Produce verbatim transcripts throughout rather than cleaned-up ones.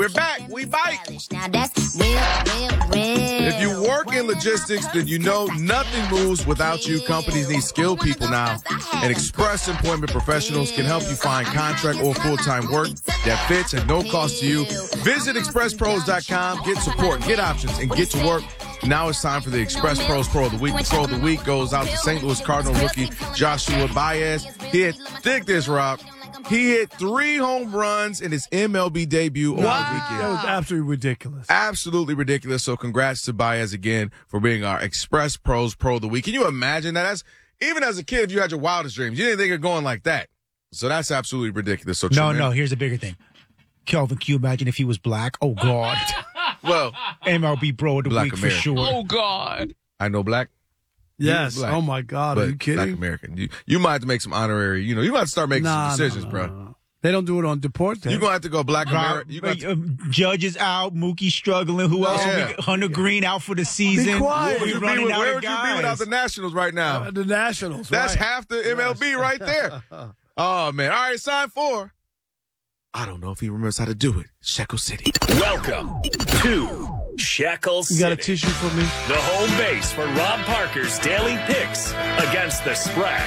We're back. We bite. Now that's real, real, real. If you work in logistics, then you know nothing moves without you. Companies need skilled people now. And Express Employment Professionals can help you find contract or full-time work that fits at no cost to you. Visit express pros dot com, get support, get options, and get to work. Now it's time for the Express Pros Pro of the Week. The Pro of the Week goes out to Saint Louis Cardinal rookie Joshua Baez. He hit, dig this, Rob. He hit three home runs in his M L B debut over Wow. the weekend. That was absolutely ridiculous. Absolutely ridiculous. So congrats to Baez again for being our Express Pros Pro of the Week. Can you imagine that? That's, even as a kid, if you had your wildest dreams, you didn't think of going like that. So that's absolutely ridiculous. So No, tremendous. no, here's the bigger thing. Kelvin, can you imagine if he was black? Oh, God. Well, M L B Bro of the Black Week American. for sure. Oh, God. I know black. Yes. Black. Oh, my God. But Are you Black kidding? American. You, you might have to make some honorary, you know, you might have to start making Nah, some decisions, no, no, bro. no, no. They don't do it on Deportes. You're going to have to go Black American. You Rob, got to, um, Judge is out. Mookie struggling. Who else? Yeah. We got Hunter Green out for the season. quiet. where We would you be, running with, out where of would you be guys. without the Nationals right now? Uh, the Nationals. That's right. half the M L B right there. Oh, man. All right, sign four. I don't know if he remembers how to do it. Shekel City. Welcome to Shekel City. You got a tissue for me? The home base for Rob Parker's daily picks against the spread.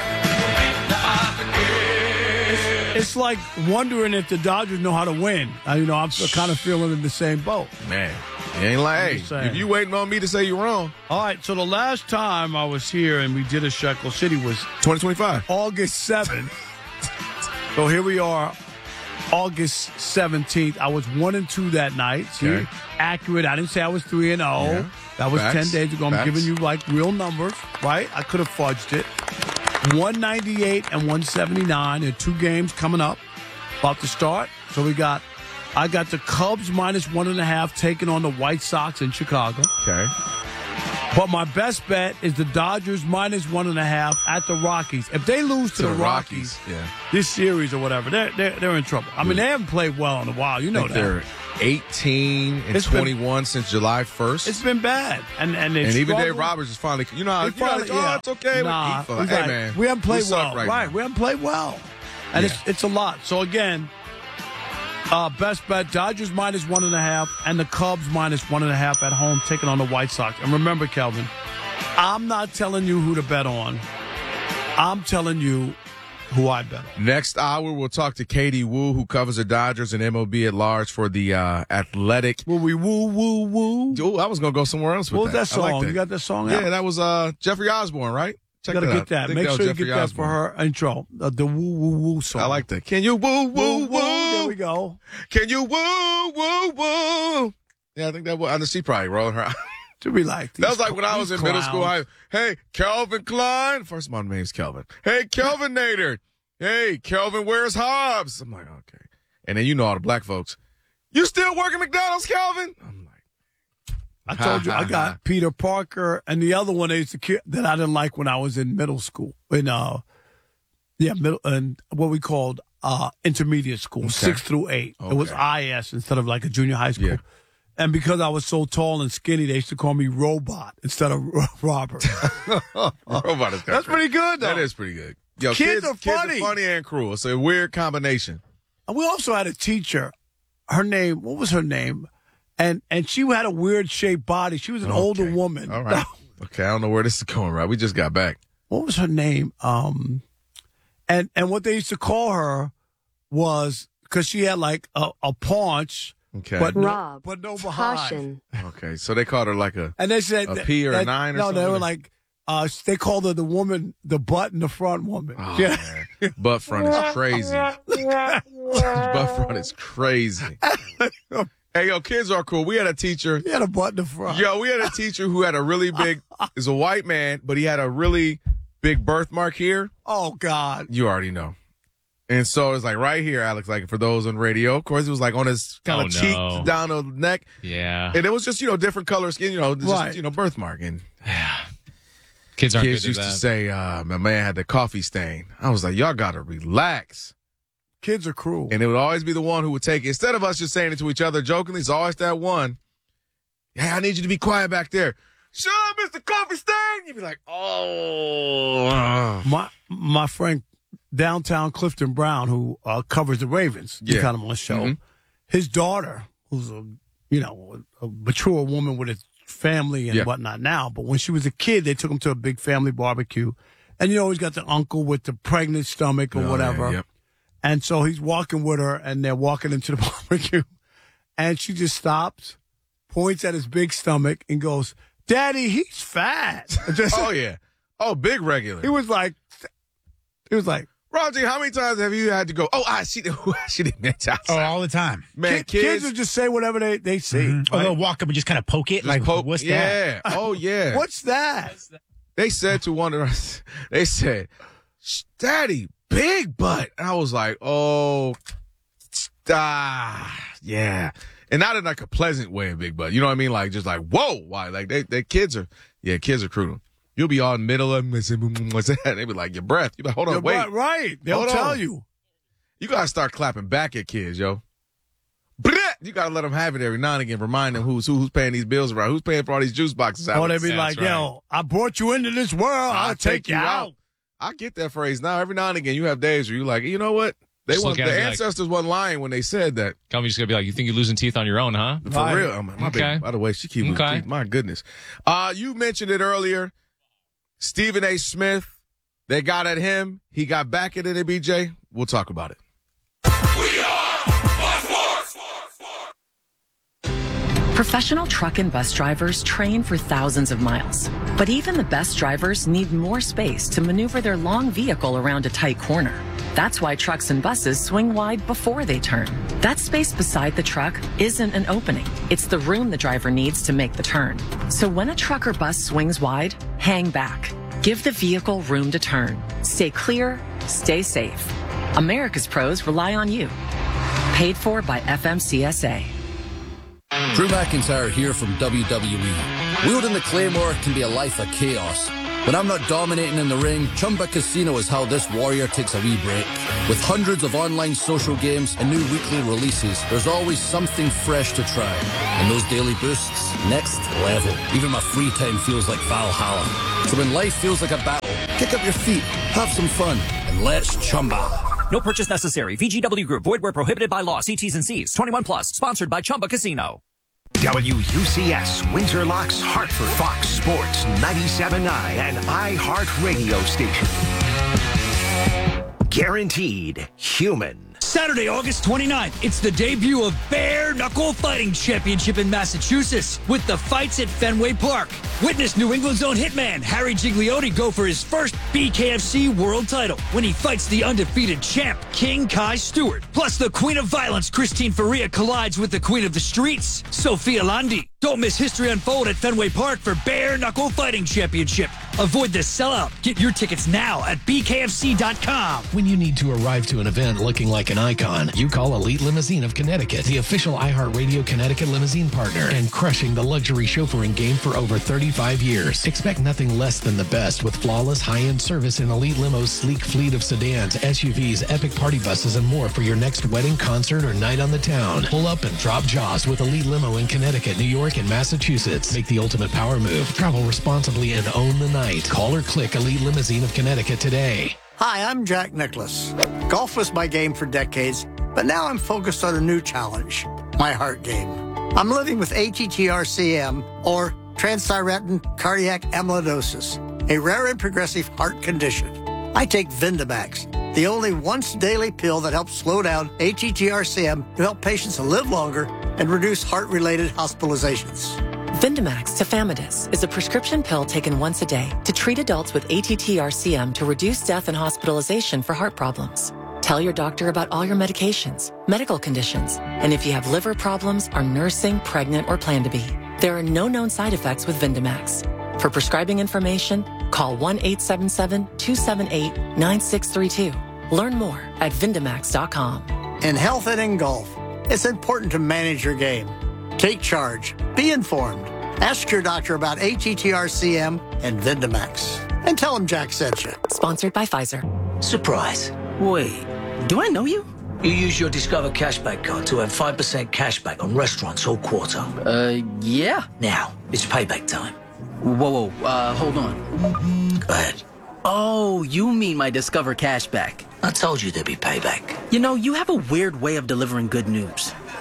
It's like wondering if the Dodgers know how to win. Uh, you know, I'm kind of feeling in the same boat. Man, you ain't like, just hey, saying. if you waiting on me to say you're wrong, All right, so the last time I was here and we did a Shekel City was twenty twenty-five. August seventh. So here we are, August seventeenth. I was one and two that night. See, Okay. accurate. I didn't say I was three and zero. Yeah. That was Facts. ten days ago. I'm Facts. giving you like real numbers, right? I could have fudged it. one ninety-eight and one seventy-nine. There are two games coming up, about to start. So we got, I got the Cubs minus one and a half taking on the White Sox in Chicago. Okay. But my best bet is the Dodgers minus one and a half at the Rockies. If they lose to, To the, the Rockies, Rockies, yeah. this series or whatever, they're, they're they're in trouble. I mean, they haven't played well in a while. You I know think that. they're eighteen and It's been- twenty-one since July first. It's been bad, and and they and even Dave struggled. Roberts is finally, you know, how, They you know, finally- like, oh, yeah. it's okay. Nah, He felt we like, hey, got- man, we haven't played suck well. right, now. We haven't played well, and Yeah. it's it's a lot. So again, uh, best bet: Dodgers minus one and a half, and the Cubs minus one and a half at home, taking on the White Sox. And remember, Kelvin, I'm not telling you who to bet on. I'm telling you who I bet on. Next hour, we'll talk to Katie Wu, who covers the Dodgers and M L B at large for the uh, Athletic. Will we woo woo woo? Oh, I was going to go somewhere else with What was that I song? like that. You got that song Yeah, out? that was uh, Jeffrey Osborne, right? Check You gotta that get out. I that. think Make was sure you Jeffrey get that Osborne. for her intro. Uh, the woo woo woo song. I like that. Can you woo, woo, woo? There we go. Can you woo, woo, woo? Yeah, I think that was, I know she probably rolling her. To be like That was like when I was in middle school. I, hey, Kelvin Klein. First of all, my name's Kelvin. Hey, Kelvin Nader. Hey, Kelvin, where's Hobbs? I'm like, okay. And then you know all the black folks. You still work at McDonald's, Kelvin? I'm like, I told you I got Peter Parker and the other one is the kid that I didn't like when I was in middle school. In uh, yeah, middle and what we called uh intermediate school, Okay. six through eight. It was Okay. I S instead of like a junior high school. Yeah. And because I was so tall and skinny, they used to call me Robot instead of Robert. Robot is That's pretty good, though. That is pretty good. Yo, Kids kids, are kids funny. are funny and cruel. It's a weird combination. And we also had a teacher. Her name, what was her name? And and she had a weird shaped body. She was an older Okay. woman. All right. Okay, I don't know where this is going, right? We just got back. What was her name? Um, and and what they used to call her was because she had like a, a paunch, Okay. but no, Rob, but no behind. Caution. Okay, so they called her like a. And they said A P or a that- nine or no, they something? were like uh, they called her the woman, the butt and the front woman. Oh, yeah. man. Butt front is crazy. Butt front is crazy. Hey, yo, kids are cool. We had a teacher. He had a butt in the front. Yo, we had a teacher who had a really big, is a white man, but he had a really big birthmark here. Oh God. You already know. And so it's like right here, Alex, like for those on radio, of course, it was like on his kind Oh, of cheek no. down the neck. Yeah. And it was just, you know, different color skin, you know, just, Right. you know, birthmark. And Kids aren't kids good used at to that. say, uh, my man had the coffee stain. I was like, y'all got to relax. Kids are cruel. And it would always be the one who would take it. Instead of us just saying it to each other jokingly, it's always that one. Hey, I need you to be quiet back there. Shut up, Mister Coffee Stain. You'd be like, oh. My my friend downtown Clifton Brown, who uh, covers the Ravens, you Yeah. kind of on the show. Mhm. His daughter who's a, you know, a mature woman with a family and Yeah. whatnot now. But when she was a kid, they took him to a big family barbecue. And you always got the uncle with the pregnant stomach or Oh, whatever. yeah, yep. And so he's walking with her, and they're walking into the barbecue. And she just stops, points at his big stomach, and goes, Daddy, he's fat. Just, Oh, yeah. Oh, big regular. He was like, he was like, Roger, how many times have you had to go, oh, I she, she didn't mention Oh, outside. all the time. Man, kids, kids will just say whatever they, they see. Mhm. Or they'll walk up and just kind of poke it. Just Like, poke- what's that? yeah. Oh, yeah. What's that? They said to one of us, they said, Daddy, big butt. And I was like, oh, ah, yeah. And not in like a pleasant way, big butt. You know what I mean? Like, just like, whoa. Why? Like, they, they kids are, yeah, kids are cruel. You'll be all in the middle of them and say, what's that? And they be like, your breath. You be like, hold on, You're wait. right, right. They'll Hold tell on. you. You got to start clapping back at kids, yo. Blah! You got to let them have it every now and again. Remind them who's who, who's paying these bills around. Who's paying for all these juice boxes out. Or they be That's like, right. yo, I brought you into this world. I'll, take, you out. I get that phrase now. Every now and again, you have days where you're like, you know what? They Just want, look the at it and be like- ancestors wasn't lying when they said that. Company's going to be like, you think you're losing teeth on your own, huh? For Right. real. I'm, my Okay. big, by the way, she keep Okay. keep- my goodness. Uh, you mentioned it earlier. Stephen A. Smith, they got at him. He got back at it, B J. We'll talk about it. Professional truck and bus drivers train for thousands of miles. But even the best drivers need more space to maneuver their long vehicle around a tight corner. That's why trucks and buses swing wide before they turn. That space beside the truck isn't an opening. It's the room the driver needs to make the turn. So when a truck or bus swings wide, hang back. Give the vehicle room to turn. Stay clear, stay safe. America's pros rely on you. Paid for by F M C S A. Drew McIntyre here from W W E. Wielding the Claymore can be a life of chaos. When I'm not dominating in the ring, Chumba Casino is how this warrior takes a wee break. With hundreds of online social games and new weekly releases, there's always something fresh to try. And those daily boosts, next level. Even my free time feels like Valhalla. So when life feels like a battle, kick up your feet, have some fun, and let's Chumba. No purchase necessary. V G W Group. Void where prohibited by law. See T's and C's. twenty-one plus. Sponsored by Chumba Casino. W U C S, Windsor Locks, Hartford, Fox Sports, ninety-seven point nine, and iHeartRadio station. Guaranteed human. Saturday, August twenty-ninth, it's the debut of Bare Knuckle Fighting Championship in Massachusetts with the fights at Fenway Park. Witness New England's own hitman, Harry Gigliotti, go for his first B K F C world title when he fights the undefeated champ, King Kai Stewart. Plus, the Queen of Violence, Christine Faria, collides with the Queen of the Streets, Sophia Landi. Don't miss history unfold at Fenway Park for Bare Knuckle Fighting Championship. Avoid the sellout. Get your tickets now at B K F C dot com. When you need to arrive to an event looking like an icon, you call Elite Limousine of Connecticut, the official iHeartRadio Connecticut limousine partner, and crushing the luxury chauffeuring game for over thirty-five years. Expect nothing less than the best with flawless high-end service in Elite Limo's sleek fleet of sedans, S U Vs, epic party buses, and more for your next wedding, concert, or night on the town. Pull up and drop jaws with Elite Limo in Connecticut, New York, and Massachusetts. Make the ultimate power move. Travel responsibly and own the night. Call or click Elite Limousine of Connecticut today. Hi, I'm Jack Nicklaus. Golf was my game for decades, but now I'm focused on a new challenge, my heart game. I'm living with A T T R C M, or transthyretin cardiac amyloidosis, a rare and progressive heart condition. I take Vindamax, the only once-daily pill that helps slow down A T T R C M to help patients live longer and reduce heart-related hospitalizations. Vindamax tafamidis is a prescription pill taken once a day to treat adults with A T T R C M to reduce death and hospitalization for heart problems. Tell your doctor about all your medications, medical conditions, and if you have liver problems, are nursing, pregnant, or plan to be. There are no known side effects with Vindamax. For prescribing information, call one eight seven seven, two seven eight, nine six three two. Learn more at Vindamax dot com. In health and in golf, it's important to manage your game. Take charge. Be informed. Ask your doctor about A T T R C M and Vindamax. And tell him Jack sent you. Sponsored by Pfizer. Surprise. Wait, do I know you? You use your Discover Cashback card to have five percent cashback on restaurants all quarter. Uh, yeah. Now, it's payback time. Whoa, whoa, uh, hold on. Go ahead. Oh, you mean my Discover Cashback. I told you there'd be payback. You know, you have a weird way of delivering good news.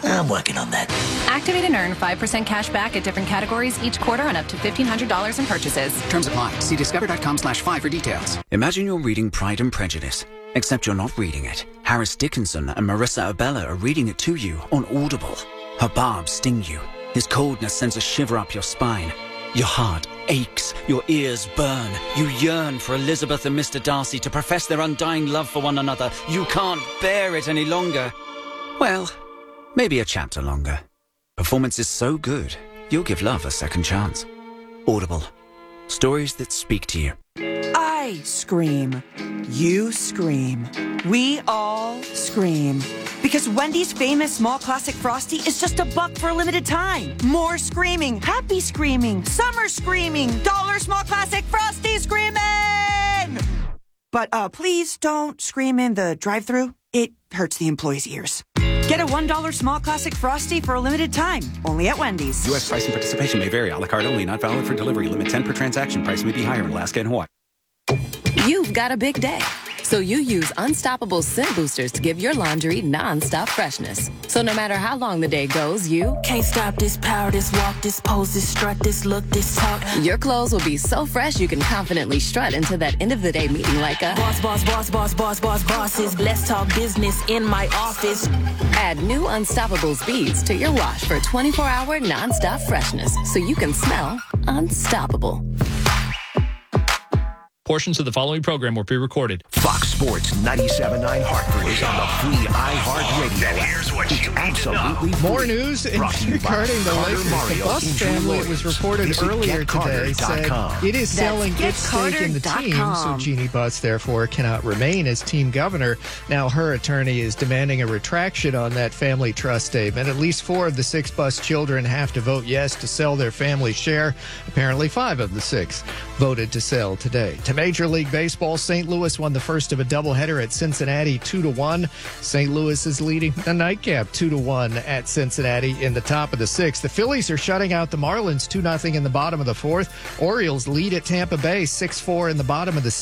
I'm working on that. Activate and earn five percent cash back at different categories each quarter on up to fifteen hundred dollars in purchases. Terms apply. See discover.com slash five for details. Imagine you're reading Pride and Prejudice, except you're not reading it. Harris Dickinson and Marissa Abella are reading it to you on Audible. Her barbs sting you. His coldness sends a shiver up your spine. Your heart aches, your ears burn. You yearn for Elizabeth and Mister Darcy to profess their undying love for one another. You can't bear it any longer. Well, maybe a chapter longer. Performance is so good, you'll give love a second chance. Audible. Stories that speak to you. I scream. You scream. We all scream. Because Wendy's famous small classic Frosty is just a buck for a limited time. More screaming, happy screaming, summer screaming, dollar small classic Frosty screaming! But uh, please don't scream in the drive-thru. It hurts the employees' ears. Get a one dollar small classic Frosty for a limited time, only at Wendy's. U S price and participation may vary. A la carte only, not valid for delivery. Limit ten per transaction. Price may be higher in Alaska and Hawaii. You've got a big day, so you use Unstoppable Scent Boosters to give your laundry non-stop freshness. So no matter how long the day goes, you can't stop this power, this walk, this pose, this strut, this look, this talk. Your clothes will be so fresh you can confidently strut into that end of the day meeting like a boss, boss, boss, boss, boss, boss, bosses. Let's talk business in my office. Add new Unstoppable beads to your wash for twenty-four hour non-stop freshness, so you can smell unstoppable. Portions of the following program were pre-recorded. Fox Sports ninety-seven point nine Hartford is on the free iHeartRadio app. Here's what It's you need to absolutely know. free. More news regarding the Lakers. The Bus family, it was reported Visit earlier get carter today, dot said com. it is selling That's its stake in the get carter team, dot so com. Jeannie Buss, therefore, cannot remain as team governor. Now her attorney is demanding a retraction on that family trust statement. At least four of the six Buss children have to vote yes to sell their family share. Apparently five of the six voted to sell today. To Major League Baseball, Saint Louis won the first of a doubleheader at Cincinnati two to one. Saint Louis is leading the nightcap two to one at Cincinnati in the top of the sixth. The Phillies are shutting out the Marlins two nothing in the bottom of the fourth. Orioles lead at Tampa Bay six four in the bottom of the